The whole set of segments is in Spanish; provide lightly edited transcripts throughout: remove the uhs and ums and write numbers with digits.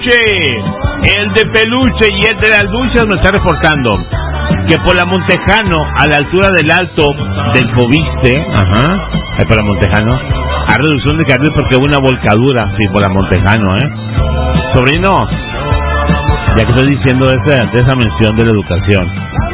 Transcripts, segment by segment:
El de peluche y el de las dulces me está reportando que por la Montejano, a la altura del Alto del Fobiste, ahí por la Montejano, a reducción de carril porque hubo una volcadura, sí, por la Montejano, Sobrino, ya que estoy diciendo de esa mención de la educación.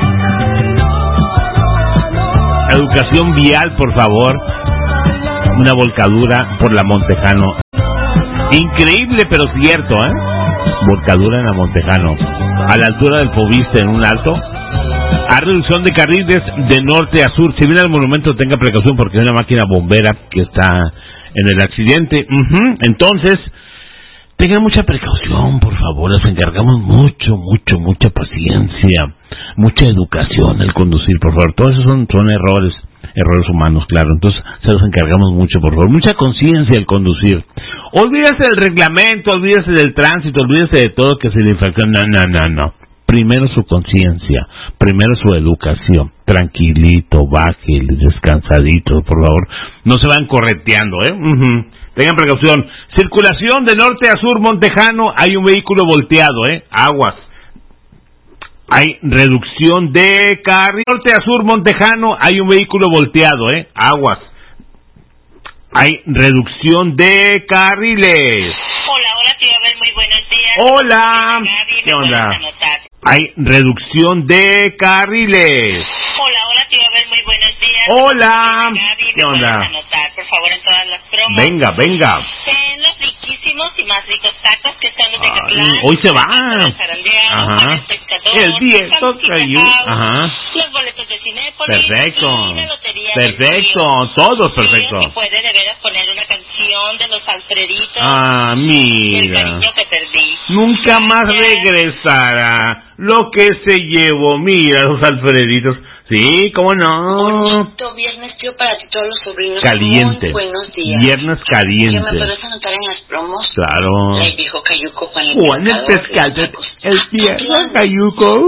Educación vial, por favor. Una volcadura por la Montejano. Increíble, pero cierto, Volcadura en la Montejano. A la altura del Fobiste, en un alto. A reducción de carriles de norte a sur. Si viene al monumento, tenga precaución porque hay una máquina bombera que está en el accidente. Entonces, tengan mucha precaución, por favor. Les encargamos mucha paciencia, mucha educación al conducir, por favor. Todos esos son errores humanos, claro. Entonces, se los encargamos mucho, por favor. Mucha conciencia al conducir. Olvídese del reglamento, olvídese del tránsito, olvídese de todo que se le infracción. No. Primero su conciencia, primero su educación. Tranquilito, bájale, descansadito, por favor. No se van correteando, Tengan precaución. Circulación de norte a sur, Montejano. Hay un vehículo volteado, Aguas. Hay reducción de carril. Norte a sur, Montejano. Hay un vehículo volteado, Aguas. Hay reducción de carriles. Hola, tío Abel, muy buenos días. Hola. ¿Qué onda? Hay reducción de carriles. Hola, tío Abel, muy buenos días. Hola. ¿Qué onda? Anotar, por favor, en todas las promos. Venga. En los riquísimos y más ricos tacos que están los de Catlán. Hoy se va. El 10 tocayo. Los boletos de Cinépolis. Perfecto. Todos perfecto. Si puede de veras poner una canción de los Alfreditos. Mira. El cariño que perdí. Nunca más regresará lo que se llevó. Mira, los Alfreditos. Sí, ¿cómo no? Bonito viernes, tío, para ti, todos los sobrinos. Caliente. Muy buenos días. Viernes caliente. ¿Qué me puedes anotar en las promos? Claro. El viejo Cayuco, Juan el pescado. El viejo Cayuco.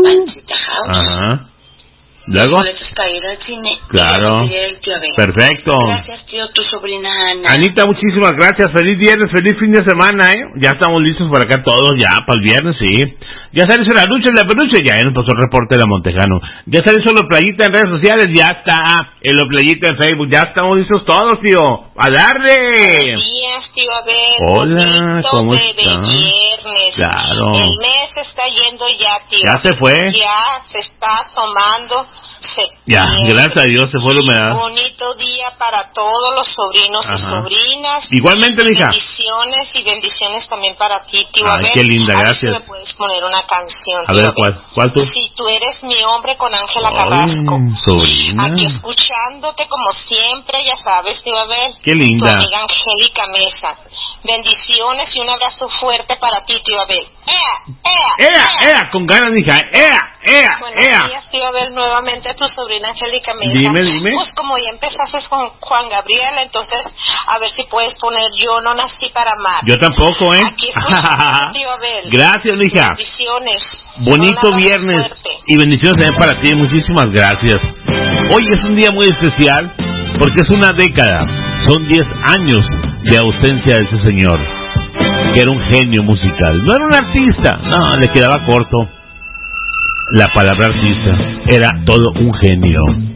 ¿Luego? Boletos para ir al cine. Claro. Perfecto. Gracias, tío, tu sobrina Ana. Anita, muchísimas gracias. Feliz viernes, feliz fin de semana, Ya estamos listos por acá todos, ya, para el viernes, sí. Ya salió la lucha, la peluche, ya nos pasó el reporte de la Montejano. Ya salió la playita en redes sociales, ya está. En la playita en Facebook, ya estamos listos todos, tío. ¡A darle! Buenos días, tío Abel. Hola, ¿cómo está? Viernes. Claro. El mes está yendo ya, tío. Ya se fue. Ya se está tomando. Ya, gracias a Dios se fue la humedad. Bonito día para todos los sobrinos y sobrinas. Igualmente, mija. Bendiciones también para ti, tío. Ay, qué linda, gracias. Si me puedes poner una canción. A ver, ¿cuál tú? Si tú eres mi hombre, con Ángela Carrasco. Sobrina. Aquí escuchándote como siempre, ya sabes, tío Abel. Qué linda. Tu amiga Angélica Mesa. Bendiciones y un abrazo fuerte para ti, tío Abel. ¡Ea! Con ganas, mija. Buenos días, tío Abel, nuevamente a tu sobrina Angélica Mesa. Dime. Pues como ya empezaste con Juan Gabriel, entonces a ver si puedes poner Yo no nací para amar. Yo tampoco, Aquí escuchando, tío Abel. Gracias, mija. Bendiciones. Bonito viernes. Fuerte. Y bendiciones también para ti. Muchísimas gracias. Hoy es un día muy especial porque es una década. Son 10 años de ausencia de ese señor, que era un genio musical. No era un artista, no, le quedaba corto la palabra artista. Era todo un genio.